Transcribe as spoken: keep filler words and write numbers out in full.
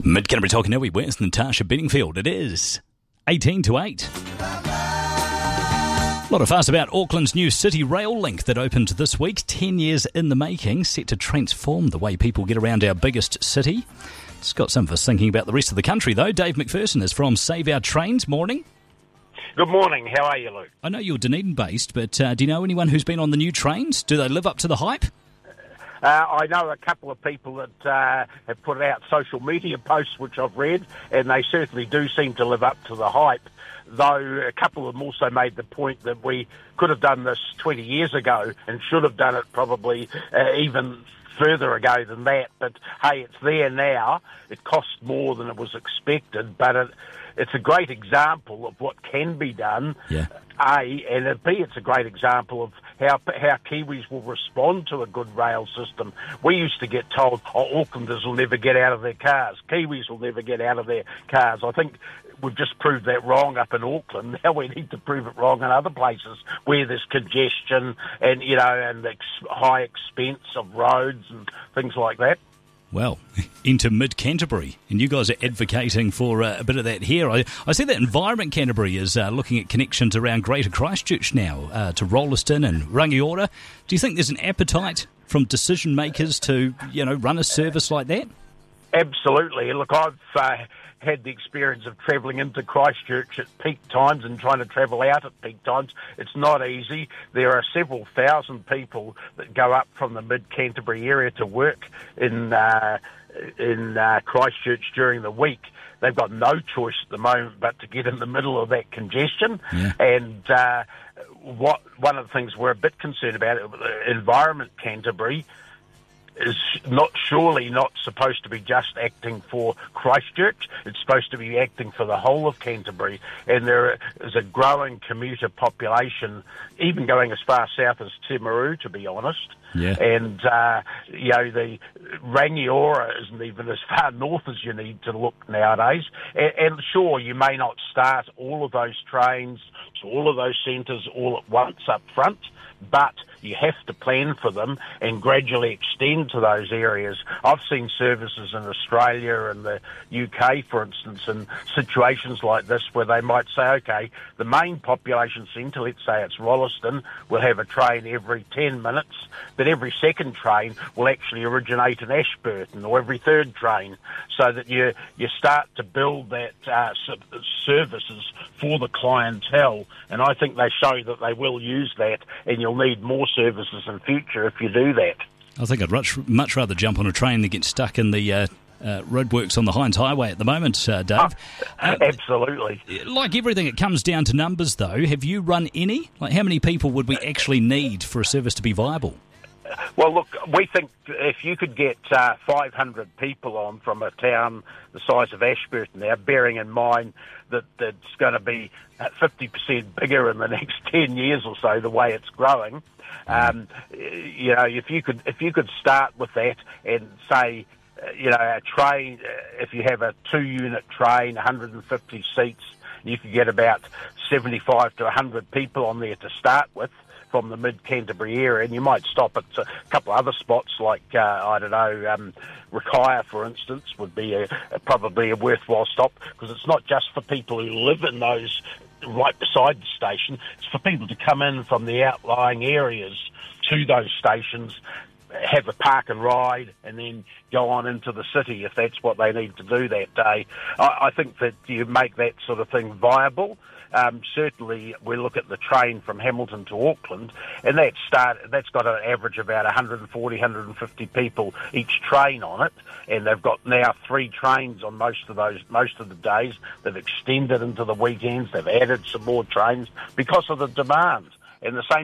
Mid-Canterbury talking now, where's Natasha Bedingfield? It is eighteen to eight. A lot of fuss about Auckland's new City Rail link that opened this week, ten years in the making, set to transform the way people get around our biggest city. It's got some of us thinking about the rest of the country, though. Dave McPherson is from Save Our Trains. Morning. Good morning. How are you, Luke? I know you're Dunedin-based, but uh, do you know anyone who's been on the new trains? Do they live up to the hype? Uh, I know a couple of people that uh, have put out social media posts, which I've read, and they certainly do seem to live up to the hype, though a couple of them also made the point that we could have done this twenty years ago and should have done it probably uh, even further ago than that. But, hey, it's there now. It costs more than it was expected, but it, it's a great example of what can be done. Yeah. A, and B, it's a great example of how how Kiwis will respond to a good rail system. We used to get told, oh, Aucklanders will never get out of their cars. Kiwis will never get out of their cars. I think we've just proved that wrong up in Auckland. Now we need to prove it wrong in other places where there's congestion and, you know, and ex- high expense of roads and things like that. Well, into mid-Canterbury, and you guys are advocating for uh, a bit of that here. I, I see that Environment Canterbury is uh, looking at connections around Greater Christchurch now, uh, to Rolleston and Rangiora. Do you think there's an appetite from decision makers to, you know, run a service like that? Absolutely. Look, I've uh, had the experience of travelling into Christchurch at peak times and trying to travel out at peak times. It's not easy. There are several thousand people that go up from the mid-Canterbury area to work in uh, in uh, Christchurch during the week. They've got no choice at the moment but to get in the middle of that congestion. Yeah. And uh, what one of the things we're a bit concerned about, Environment Canterbury is not surely not supposed to be just acting for Christchurch. It's supposed to be acting for the whole of Canterbury. And there is a growing commuter population, even going as far south as Timaru, to be honest. Yeah. And, uh, you know, the Rangiora isn't even as far north as you need to look nowadays. And, and sure, you may not start all of those trains to all of those centres all at once up front, but you have to plan for them and gradually extend to those areas. I've seen services in Australia and the U K, for instance, in situations like this where they might say, OK, the main population centre, let's say it's Rolleston, will have a train every ten minutes, but every second train will actually originate in Ashburton, or every third train, so that you, you start to build that uh, services for the clientele. And I think they show that they will use that, and you'll need more services in future if you do that. I think I'd much, much rather jump on a train than get stuck in the uh, uh, roadworks on the Hines Highway at the moment, uh, Dave. Oh, uh, absolutely. Like everything, it comes down to numbers, though. Have you run any? Like, how many people would we actually need for a service to be viable? Well, look, we think if you could get uh, five hundred people on from a town the size of Ashburton now, bearing in mind that it's going to be fifty percent bigger in the next ten years or so, the way it's growing, um, you know, if you could if you could start with that and say, you know, a train, if you have a two-unit train, one hundred fifty seats, you could get about seventy-five to one hundred people on there to start with from the mid-Canterbury area, and you might stop at a couple of other spots like, uh, I don't know, um, Rakaia, for instance, would be a, a, probably a worthwhile stop, because it's not just for people who live in those right beside the station, it's for people to come in from the outlying areas to those stations, have a park and ride, and then go on into the city if that's what they need to do that day. I, I think that you make that sort of thing viable. Um, certainly, we look at the train from Hamilton to Auckland, and that start, that's got an average of about one hundred forty, one hundred fifty people each train on it, and they've got now three trains on most of those, most of the days. They've extended into the weekends. They've added some more trains because of the demand, and the same